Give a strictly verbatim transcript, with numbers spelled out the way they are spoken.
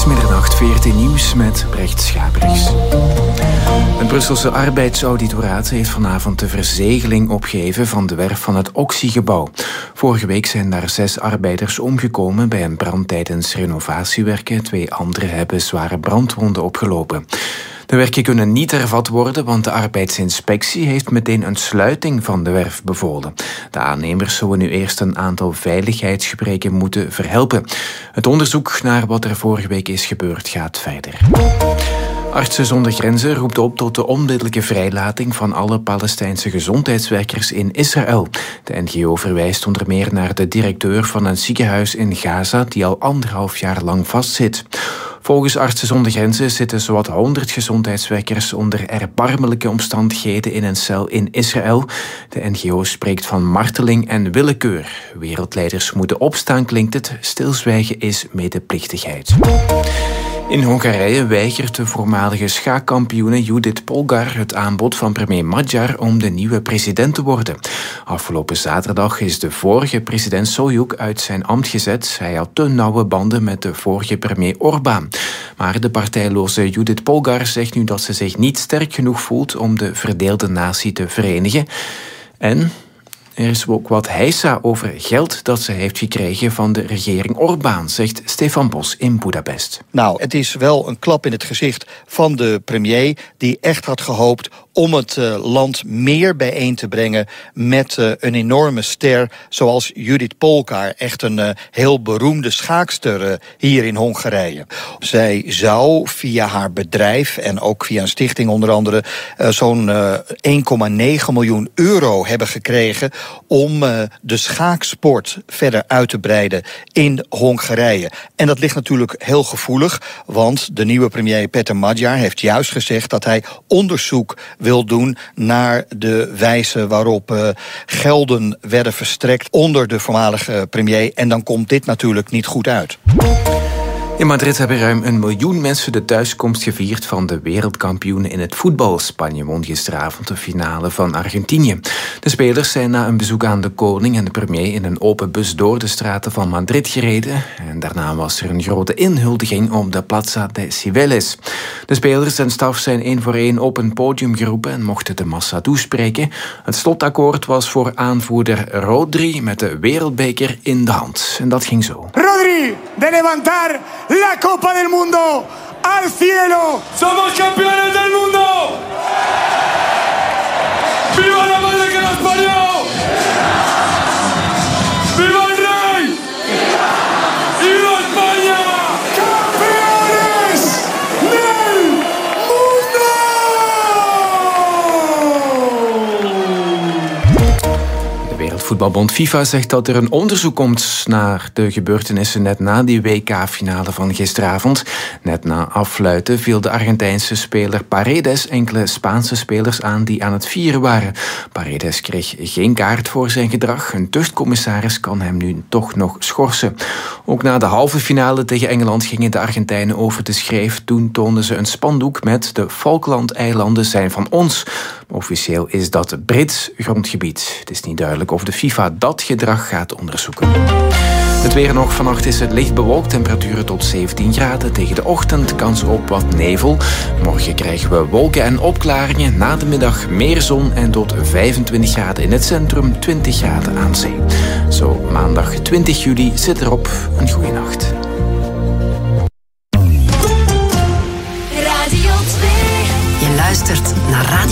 is middernacht, V R T Nieuws met Brecht Schabriks. Het Brusselse arbeidsauditoraat heeft vanavond de verzegeling opgeheven van de werf van het Oxy-gebouw. Vorige week zijn daar zes arbeiders omgekomen bij een brand tijdens renovatiewerken. Twee anderen hebben zware brandwonden opgelopen. De werken kunnen niet hervat worden, want de arbeidsinspectie heeft meteen een sluiting van de werf bevolen. De aannemers zullen nu eerst een aantal veiligheidsgebreken moeten verhelpen. Het onderzoek naar wat er vorige week is gebeurd gaat verder. Artsen zonder Grenzen roept op tot de onmiddellijke vrijlating van alle Palestijnse gezondheidswerkers in Israël. De N G O verwijst onder meer naar de directeur van een ziekenhuis in Gaza die al anderhalf jaar lang vastzit. Volgens Artsen zonder Grenzen zitten zowat honderd gezondheidswerkers onder erbarmelijke omstandigheden in een cel in Israël. De N G O spreekt van marteling en willekeur. Wereldleiders moeten opstaan, klinkt het. Stilzwijgen is medeplichtigheid. In Hongarije weigert de voormalige schaakkampioene Judith Polgar het aanbod van premier Magyar om de nieuwe president te worden. Afgelopen zaterdag is de vorige president Sólyuk uit zijn ambt gezet. Hij had te nauwe banden met de vorige premier Orbán. Maar de partijloze Judith Polgar zegt nu dat ze zich niet sterk genoeg voelt om de verdeelde natie te verenigen. En er is ook wat heisa over geld dat ze heeft gekregen van de regering Orbán, zegt Stefan Bos in Budapest. Nou, het is wel een klap in het gezicht van de premier die echt had gehoopt om het uh, land meer bijeen te brengen met uh, een enorme ster zoals Judith Polgar, echt een uh, heel beroemde schaakster uh, hier in Hongarije. Zij zou via haar bedrijf en ook via een stichting onder andere uh, zo'n uh, één komma negen miljoen euro hebben gekregen om uh, de schaaksport verder uit te breiden in Hongarije. En dat ligt natuurlijk heel gevoelig, want de nieuwe premier Peter Magyar heeft juist gezegd dat hij onderzoek wil doen naar de wijze waarop uh, gelden werden verstrekt onder de voormalige premier. En dan komt dit natuurlijk niet goed uit. In Madrid hebben ruim een miljoen mensen de thuiskomst gevierd van de wereldkampioenen in het voetbal. Spanje won gisteravond de finale van Argentinië. De spelers zijn na een bezoek aan de koning en de premier in een open bus door de straten van Madrid gereden. En daarna was er een grote inhuldiging op de Plaza de Cibeles. De spelers en staf zijn één voor één op een podium geroepen en mochten de massa toespreken. Het slotakkoord was voor aanvoerder Rodri met de wereldbeker in de hand. En dat ging zo. Rodri, de levantar la Copa del Mundo al cielo. Somos campeones del mundo. Viva la madre que nos parió. Viva el rey. Viva España. Campeones del mundo. De Wereldvoetbalbond FIFA zegt dat er een onderzoek komt naar de gebeurtenissen net na die W K-finale van gisteravond. Net na affluiten viel de Argentijnse speler Paredes enkele Spaanse spelers aan die aan het vieren waren. Paredes kreeg geen kaart voor zijn gedrag. Een tuchtcommissaris kan hem nu toch nog schorsen. Ook na de halve finale tegen Engeland gingen de Argentijnen over de schreef. Toen toonden ze een spandoek met de Falklandeilanden zijn van ons. Officieel is dat Brits grondgebied. Het is niet duidelijk of de FIFA dat gedrag gaat onderzoeken. Het weer nog. Vannacht is het licht bewolkt. Temperaturen tot zeventien graden. Tegen de ochtend kans op wat nevel. Morgen krijgen we wolken en opklaringen. Na de middag meer zon en tot vijfentwintig graden in het centrum. twintig graden aan zee. Zo maandag twintig juli zit erop. Een goede nacht. Radio twee. Je luistert naar Radio